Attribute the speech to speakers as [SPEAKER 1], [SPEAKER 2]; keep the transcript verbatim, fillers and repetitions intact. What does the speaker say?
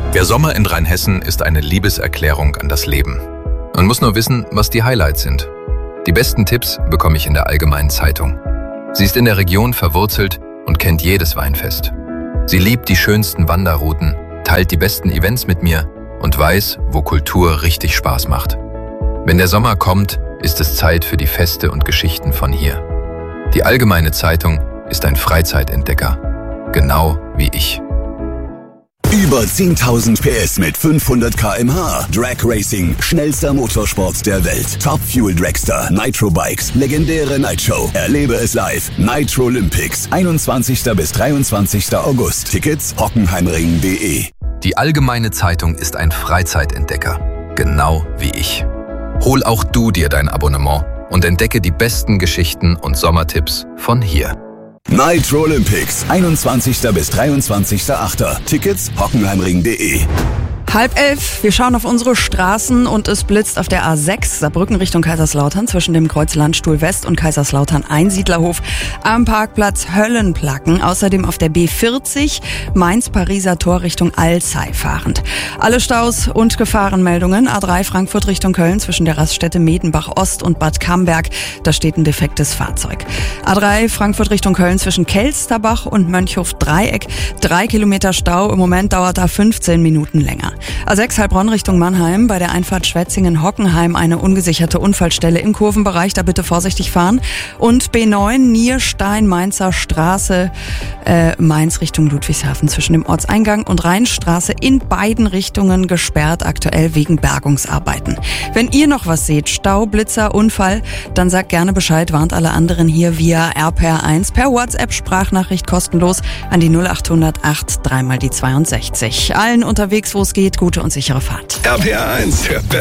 [SPEAKER 1] Der Sommer in Rheinhessen ist eine Liebeserklärung an das Leben. Man muss nur wissen, was die Highlights sind. Die besten Tipps bekomme ich in der Allgemeinen Zeitung. Sie ist in der Region verwurzelt und kennt jedes Weinfest. Sie liebt die schönsten Wanderrouten, teilt die besten Events mit mir und weiß, wo Kultur richtig Spaß macht. Wenn der Sommer kommt, ist es Zeit für die Feste und Geschichten von hier. Die Allgemeine Zeitung ist ein Freizeitentdecker, genau wie ich.
[SPEAKER 2] Über zehntausend P S mit fünfhundert Kilometer pro Stunde. Drag Racing, schnellster Motorsport der Welt. Top Fuel Dragster, Nitro Bikes, legendäre Nightshow. Erlebe es live. Nitro Olympics, einundzwanzigster bis dreiundzwanzigster August. Tickets hockenheimring punkt de.
[SPEAKER 1] Die Allgemeine Zeitung ist ein Freizeitentdecker, genau wie ich. Hol auch du dir dein Abonnement und entdecke die besten Geschichten und Sommertipps von hier.
[SPEAKER 2] Nitro Olympics, einundzwanzigster bis dreiundzwanzigster achter Tickets hockenheimring punkt de.
[SPEAKER 3] Halb elf, wir schauen auf unsere Straßen und es blitzt auf der A sechs, Saarbrücken Richtung Kaiserslautern, zwischen dem Kreuz Landstuhl West und Kaiserslautern Einsiedlerhof am Parkplatz Höllenplacken. Außerdem auf der B vierzig, Mainz-Pariser Tor Richtung Alzey fahrend. Alle Staus und Gefahrenmeldungen, A drei Frankfurt Richtung Köln zwischen der Raststätte Medenbach Ost und Bad Camberg, da steht ein defektes Fahrzeug. A drei Frankfurt Richtung Köln zwischen Kelsterbach und Mönchhof Dreieck, drei Kilometer Stau, im Moment dauert da fünfzehn Minuten länger. A sechs Heilbronn Richtung Mannheim, bei der Einfahrt Schwetzingen-Hockenheim eine ungesicherte Unfallstelle im Kurvenbereich, da bitte vorsichtig fahren. Und B neun Nierstein-Mainzer Straße, äh, Mainz Richtung Ludwigshafen zwischen dem Ortseingang und Rheinstraße in beiden Richtungen gesperrt, aktuell wegen Bergungsarbeiten. Wenn ihr noch was seht, Stau, Blitzer, Unfall, dann sagt gerne Bescheid, warnt alle anderen hier via R P R eins per WhatsApp-Sprachnachricht kostenlos an die null achthundert acht, dreimal die zweiundsechzig. Allen unterwegs, wo es geht, gute und sichere Fahrt.
[SPEAKER 2] R P R eins.